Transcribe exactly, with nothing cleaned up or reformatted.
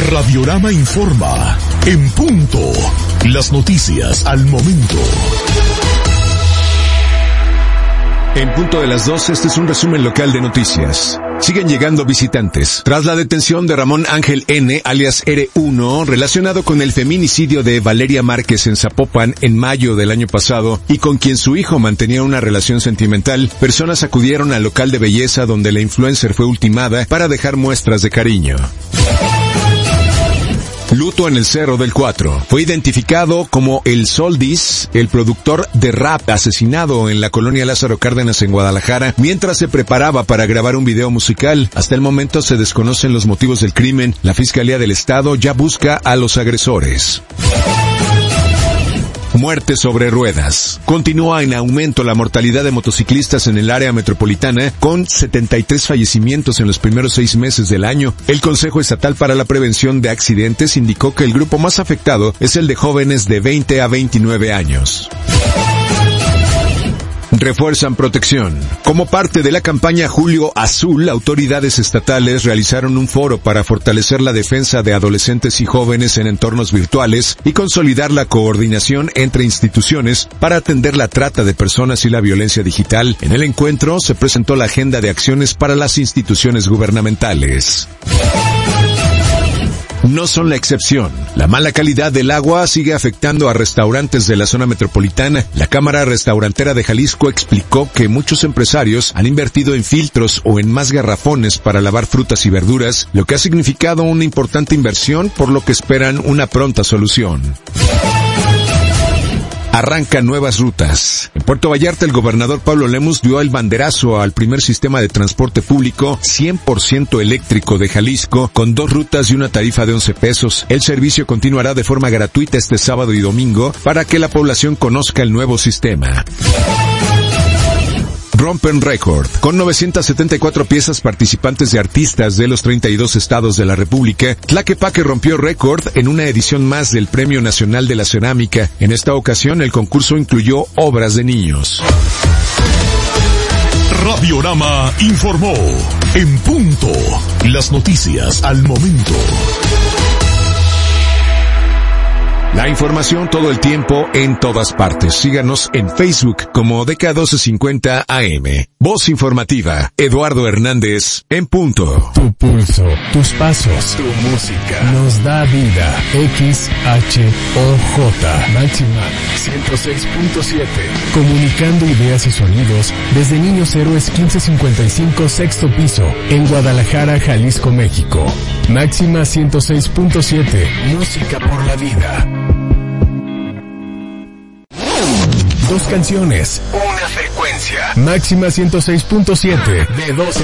Radiorama informa. En punto. Las noticias al momento. En punto de las dos, este es un resumen local de noticias. Siguen llegando visitantes. Tras la detención de Ramón Ángel N., alias R uno, relacionado con el feminicidio de Valeria Márquez en Zapopan en mayo del año pasado, y con quien su hijo mantenía una relación sentimental, personas acudieron al local de belleza donde la influencer fue ultimada para dejar muestras de cariño. Luto en el Cerro del Cuatro. Fue identificado como el Soldis, el productor de rap asesinado en la colonia Lázaro Cárdenas en Guadalajara, mientras se preparaba para grabar un video musical. Hasta el momento se desconocen los motivos del crimen. La Fiscalía del Estado ya busca a los agresores. Muerte sobre ruedas. Continúa en aumento la mortalidad de motociclistas en el área metropolitana, con setenta y tres fallecimientos en los primeros seis meses del año. El Consejo Estatal para la Prevención de Accidentes indicó que el grupo más afectado es el de jóvenes de veinte a veintinueve años. Refuerzan protección. Como parte de la campaña Julio Azul, autoridades estatales realizaron un foro para fortalecer la defensa de adolescentes y jóvenes en entornos virtuales y consolidar la coordinación entre instituciones para atender la trata de personas y la violencia digital. En el encuentro se presentó la agenda de acciones para las instituciones gubernamentales. No son la excepción. La mala calidad del agua sigue afectando a restaurantes de la zona metropolitana. La Cámara Restaurantera de Jalisco explicó que muchos empresarios han invertido en filtros o en más garrafones para lavar frutas y verduras, lo que ha significado una importante inversión, por lo que esperan una pronta solución. Arrancan nuevas rutas. En Puerto Vallarta, el gobernador Pablo Lemus dio el banderazo al primer sistema de transporte público cien por ciento eléctrico de Jalisco, con dos rutas y una tarifa de once pesos. El servicio continuará de forma gratuita este sábado y domingo para que la población conozca el nuevo sistema. Rompen récord. Con novecientas setenta y cuatro piezas participantes de artistas de los treinta y dos estados de la República, Tlaquepaque rompió récord en una edición más del Premio Nacional de la Cerámica. En esta ocasión, el concurso incluyó obras de niños. Radiorama informó. En punto. Las noticias al momento. La información todo el tiempo, en todas partes. Síganos en Facebook como D K doce cincuenta A M. Voz informativa, Eduardo Hernández, en punto. Tu pulso, tus pasos, tu música, nos da vida. X H O J, Máxima ciento seis punto siete. Comunicando ideas y sonidos desde Niños Héroes quince cincuenta y cinco, sexto piso, en Guadalajara, Jalisco, México. Máxima ciento seis punto siete, música por la vida. Dos canciones, una frecuencia. Máxima ciento seis punto siete, de doce